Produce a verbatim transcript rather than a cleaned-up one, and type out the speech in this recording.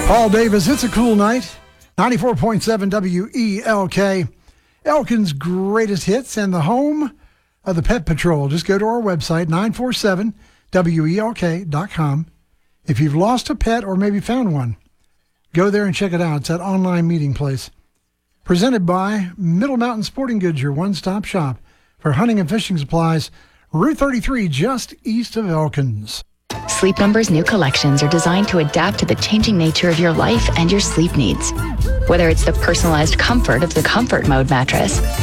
Paul Davis, it's a cool night. ninety-four point seven W E L K. Elkin's greatest hits and the home of the Pet Patrol. Just go to our website, nine four seven W E L K dot com. If you've lost a pet or maybe found one, go there and check it out. It's that online meeting place. Presented by Middle Mountain Sporting Goods, your one-stop shop for hunting and fishing supplies. Route thirty-three, just east of Elkins. Sleep Number's new collections are designed to adapt to the changing nature of your life and your sleep needs. Whether it's the personalized comfort of the Comfort Mode mattress